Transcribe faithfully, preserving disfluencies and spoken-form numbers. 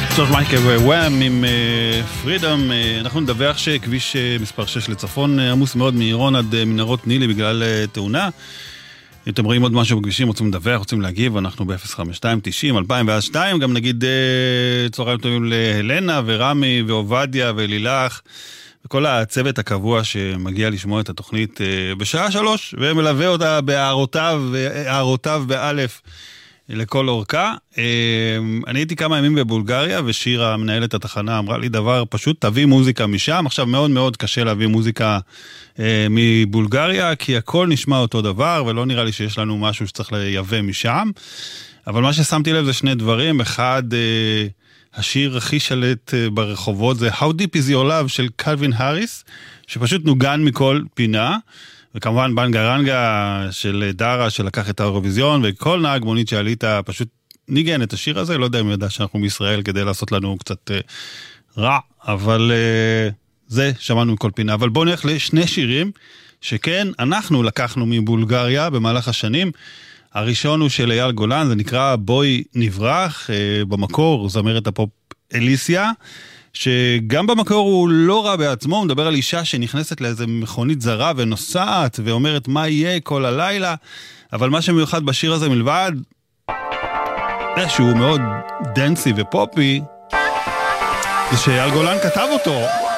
ג'ורג' מייקל ווואם עם פרידום. אנחנו נדווח שכביש מספר שש לצפון עמוס מאוד מאירון עד מנהרות נילי בגלל תאונה. אם אתם רואים עוד משהו בכבישים, רוצים לדווח, רוצים להגיב, אנחנו ב-אפס חמש שתיים תשעים אלפיים ושתיים. גם נגיד צהריים טובים להלנה ורמי ועובדיה ולילך וכל הצוות הקבוע שמגיע לשמוע את התוכנית בשעה שלוש ומלווה אותה בהערותיו והערותיו באלף לכל אורכה. אני הייתי כמה ימים בבולגריה, ושירה, מנהלת התחנה, אמרה לי דבר פשוט, תביא מוזיקה משם. עכשיו מאוד מאוד קשה להביא מוזיקה מבולגריה, כי הכל נשמע אותו דבר, ולא נראה לי שיש לנו משהו שצריך לייבא משם. אבל מה ששמתי לב זה שני דברים. אחד, השיר הכי שלט ברחובות זה How Deep Is Your Love של קלווין האריס, שפשוט נוגן מכל פינה. וכמובן בנגרנגה של דרה שלקח את האירוויזיון, וכל נהג מונית שעלית פשוט ניגן את השיר הזה. לא יודע אם ידע שאנחנו מישראל כדי לעשות לנו קצת uh, רע, אבל uh, זה שמענו מכל פינה. אבל בואו נלך לשני שירים שכן אנחנו לקחנו מבולגריה במהלך השנים. הראשון הוא של אייל גולן, זה נקרא בואי נברח, uh, במקור זמרת הפופ אליסיה, שגם במקור הוא לא רע בעצמו. הוא מדבר על אישה שנכנסת לאיזה מכונית זרה ונוסעת ואומרת מה יהיה כל הלילה. אבל מה שמיוחד בשיר הזה מלבד זה שהוא מאוד דנסי ופופי, זה שאייל גולן כתב אותו.